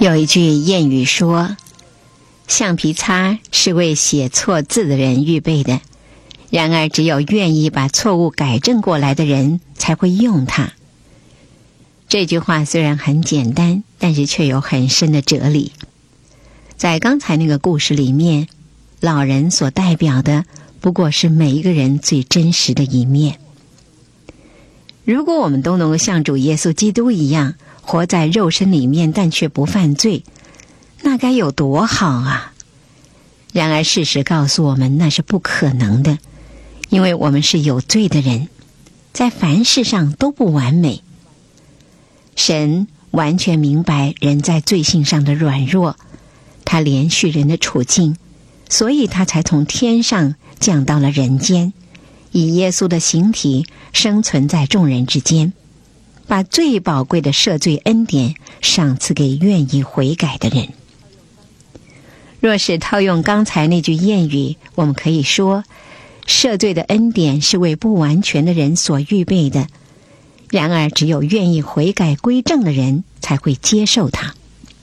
有一句谚语说，橡皮擦是为写错字的人预备的，然而只有愿意把错误改正过来的人才会用它。这句话虽然很简单，但是却有很深的哲理。在刚才那个故事里面，老人所代表的不过是每一个人最真实的一面。如果我们都能够像主耶稣基督一样活在肉身里面，但却不犯罪，那该有多好啊！然而事实告诉我们，那是不可能的，因为我们是有罪的人，在凡事上都不完美。神完全明白人在罪性上的软弱，他怜恤人的处境，所以他才从天上降到了人间，以耶稣的形体生存在众人之间，把最宝贵的赦罪恩典赏赐给愿意悔改的人。若是套用刚才那句谚语，我们可以说，赦罪的恩典是为不完全的人所预备的，然而只有愿意悔改归正的人才会接受它。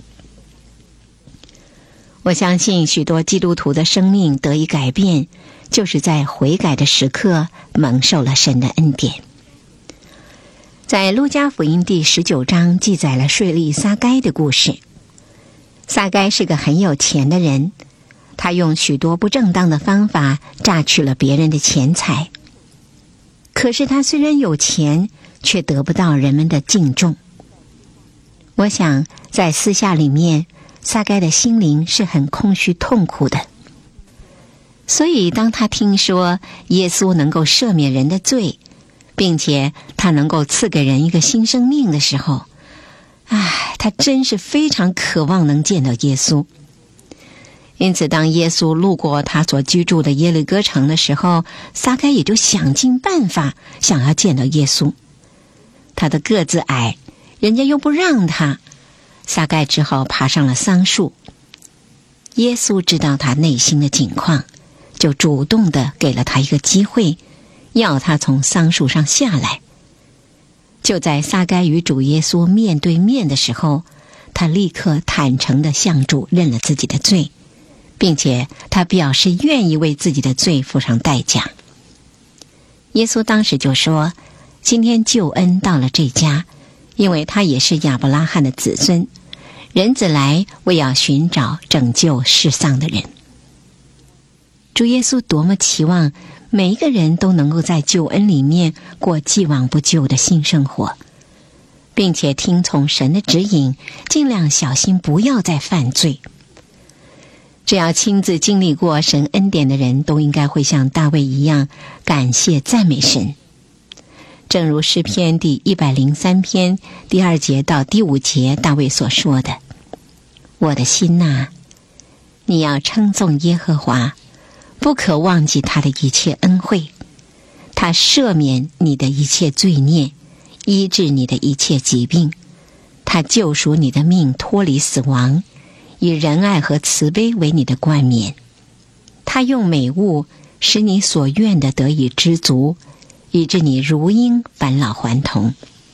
我相信许多基督徒的生命得以改变，就是在悔改的时刻蒙受了神的恩典。在路加福音第19章记载了税吏撒该的故事。撒该是个很有钱的人，他用许多不正当的方法榨取了别人的钱财。可是他虽然有钱，却得不到人们的敬重。我想在私下里面，撒该的心灵是很空虚痛苦的。所以当他听说耶稣能够赦免人的罪，并且他能够赐给人一个新生命的时候，他真是非常渴望能见到耶稣。因此当耶稣路过他所居住的耶利哥城的时候，撒该也就想尽办法想要见到耶稣。他的个子矮，人家又不让他，撒该只好爬上了桑树。耶稣知道他内心的境况，就主动地给了他一个机会，要他从桑树上下来。就在撒该与主耶稣面对面的时候，他立刻坦诚地向主认了自己的罪，并且他表示愿意为自己的罪付上代价。耶稣当时就说，今天救恩到了这家，因为他也是亚伯拉罕的子孙，人子来为要寻找拯救世丧的人。主耶稣多么期望每一个人都能够在救恩里面过既往不咎的新生活，并且听从神的指引，尽量小心不要再犯罪。只要亲自经历过神恩典的人，都应该会像大卫一样感谢赞美神。正如诗篇第103篇第2节到第5节大卫所说的，我的心哪，你要称颂耶和华，不可忘记他的一切恩惠，他赦免你的一切罪孽，医治你的一切疾病，他救赎你的命脱离死亡，以仁爱和慈悲为你的冠冕，他用美物使你所愿的得以知足，以致你如鹰返老还童。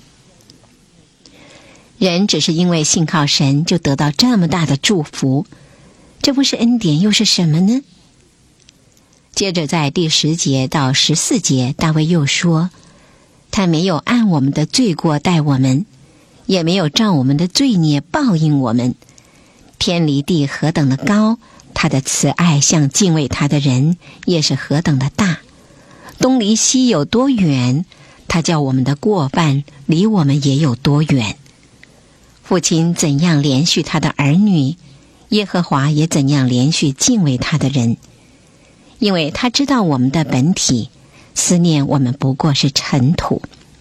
人只是因为信靠神就得到这么大的祝福，这不是恩典又是什么呢？接着在第10节到14节，大卫又说，他没有按我们的罪过待我们，也没有照我们的罪孽报应我们。天离地何等的高，他的慈爱向敬畏他的人也是何等的大。东离西有多远，他叫我们的过犯离我们也有多远。父亲怎样怜恤他的儿女，耶和华也怎样怜恤敬畏他的人。因为他知道我们的本体，思念我们不过是尘土。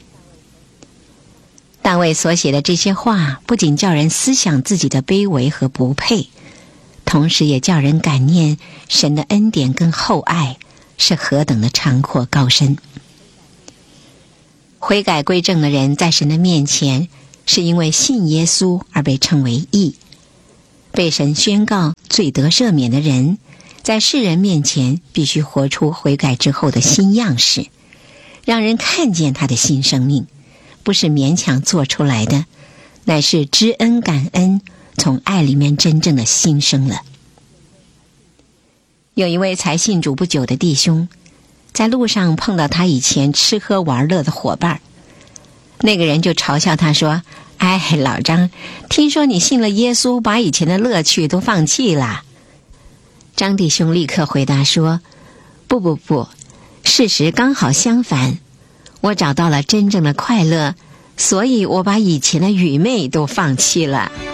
大卫所写的这些话，不仅叫人思想自己的卑微和不配，同时也叫人感念神的恩典跟厚爱是何等的长阔高深。悔改归正的人在神的面前，是因为信耶稣而被称为义。被神宣告罪得赦免的人，在世人面前必须活出悔改之后的新样式，让人看见他的新生命，不是勉强做出来的，乃是知恩感恩， 从爱里面真正的新生了。有一位才信主不久的弟兄，在路上碰到他以前吃喝玩乐的伙伴，那个人就嘲笑他说：哎，老张，听说你信了耶稣，把以前的乐趣都放弃了。张弟兄立刻回答说：不，事实刚好相反，我找到了真正的快乐，所以我把以前的愚昧都放弃了。